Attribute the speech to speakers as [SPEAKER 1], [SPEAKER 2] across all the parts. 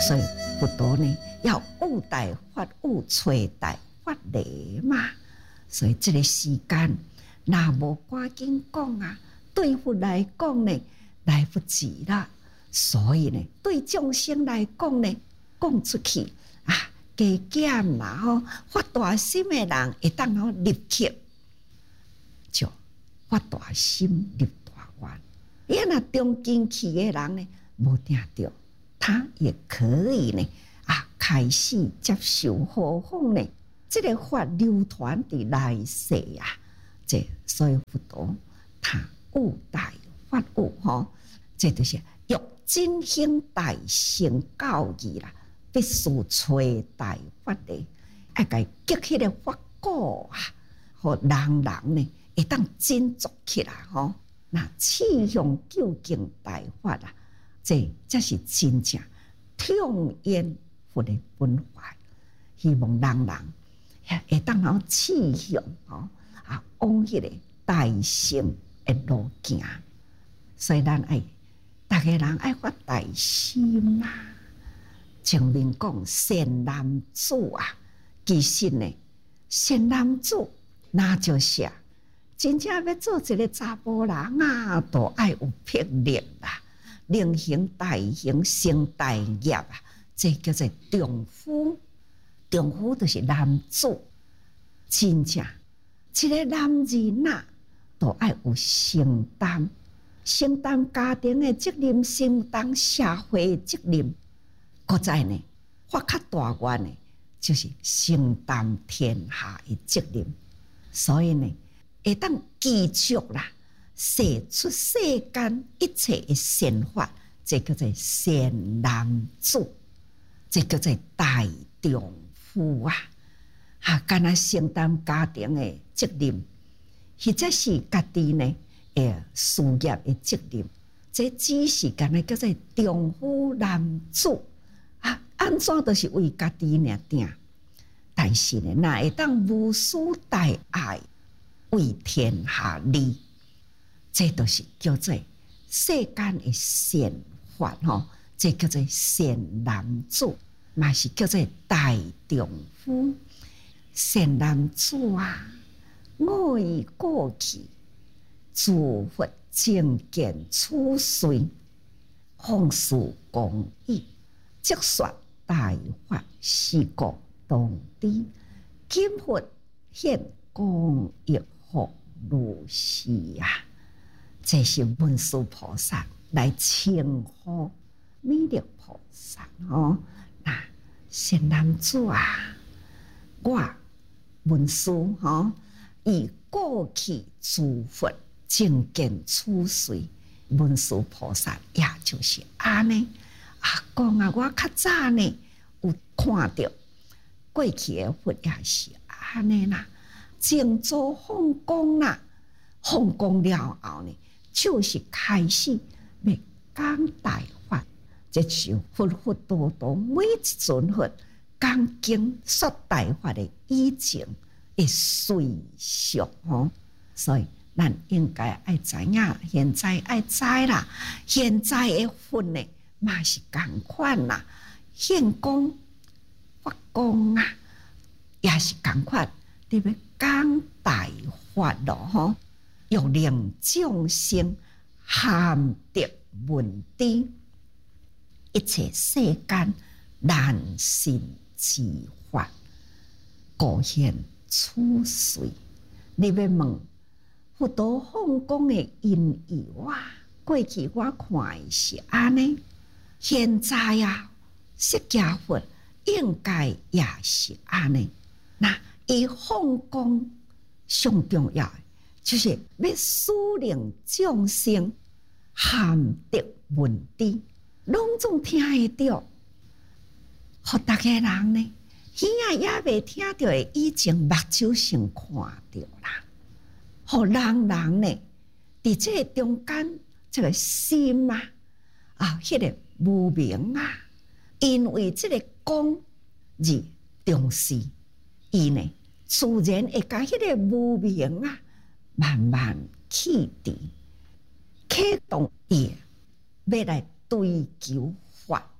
[SPEAKER 1] 所以佛陀呢，要悟大法，悟揣大法理嘛。所以这个时间，那无赶紧讲啊，对佛来讲呢，来不及啦。所以呢，对众生来讲呢，讲出去啊，加减啦吼，发大心的人会当好立刻就发大心立大愿。你若中间去的人呢，无听到，他也可以呢开始接受何况呢？这个法流传伫来世啊，这所以佛陀他悟大法悟吼，这就是欲真行大乘教义啦，必须揣大法理，爱甲结起个法果啊，互人人呢会当真做起来吼。那气向究竟大法啊，这才是真正痛厌佛的本怀。希望人人会当好气向吼往迄个大乘的路行。所以咱爱大家人爱发大心啦。前面讲善男子啊，其实呢，善男子那就是真正要做一个查甫人啊，都爱有魄力啦，能行大行，成大业啊，这叫做丈夫。丈夫就是男子，真正一个男人啊，都爱有承担家庭的责任，承担社会的责任。搁再呢，发较大愿的，就是承担天下的责任。所以呢，会当记住啦，写出世间一切的善法，这叫做善男子，这叫做大丈夫啊！干那承担家庭的责任，或者是家己呢事业的责任，这只是干那叫做丈夫男子啊！安怎都是为家己而定，但是呢，那会当无私大爱，为天下利，这都是叫做世间的善法吼，这叫做善男子，嘛是叫做大丈夫。善男子啊，我已过去，自佛正见处随，奉事公义，即说大法是故当知，今佛现公益护如是啊！这是文殊菩萨来称呼弥勒菩萨哦。那善男子啊，我文殊以过去诸佛正见处随，文殊菩萨也就是安尼讲啊，我较早呢有看到过去的佛也是安尼啦。净做放光啦，放光了后呢，就是开始要讲大法。这就是佛多多每一尊佛讲经说大法的以前的随俗所以咱应该爱知影，现在爱知啦。现在的佛呢，嘛是同款啦，现光发光啊，也是同款，你要讲大法咯欲令众生含得闻知，一切世间难信之法，故现处随。你要问佛陀放光的因由啊？过去我看的是安尼，现在啊，释迦佛应该也是安尼。那伊放光上重要的，就是要使令众生含得闻知，拢总听会到。互大家人呢，耳仔也未听到的，以前目睭先看到啦。互人人呢，伫这个中间，这个心啊，迄个无明啊，因为这个光而重视，伊呢自然会甲迄个无明啊，慢慢去除，启动伊要来追求法，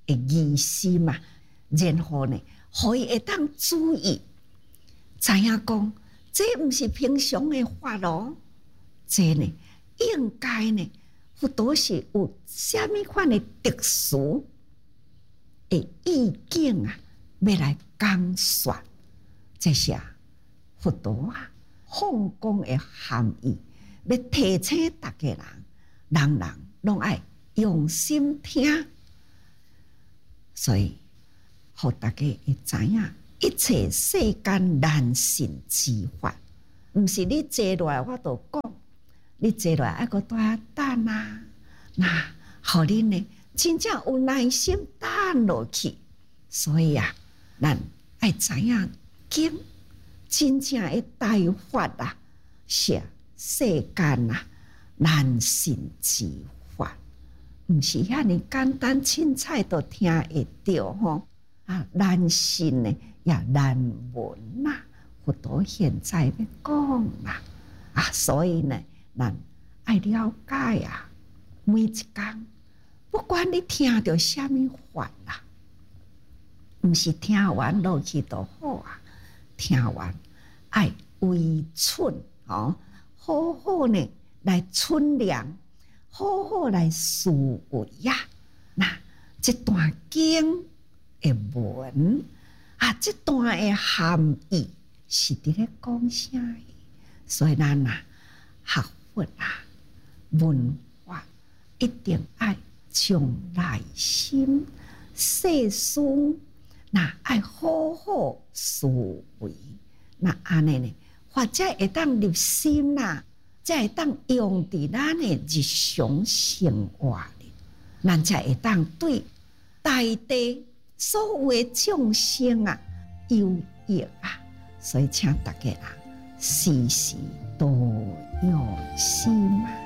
[SPEAKER 1] 的意思嘛，然后呢，可以会当注意，知影讲，这毋是平常的法咯，这呢应该呢，佛陀是有虾米款的特殊的意境啊，要来讲说，这是佛陀放光的含义，要提醒大家人人拢爱用心听，所以互大家会知影，一切世间难信之法，毋是你坐落来我就讲，你坐落来还阁多等啊，那互恁呢真正有耐心等落去，所以咱爱知影经真正的大法是世间难信之法，毋是遐尼简单凊彩都听会到吼。难信呢也难闻佛陀现在要讲所以呢，咱爱了解每一天，不管你听到什么法毋是听完落去就好听完爱为寸好好呢来存量，好好来思维那这段经的文这段的含义是伫咧讲啥的？所以咱学佛文化一定爱将内心细思，爱好好思维，安尼呢，或者会当入心才会当用伫咱的日常生活里，咱才会当对大地所有的众生有益所以请大家时时多用心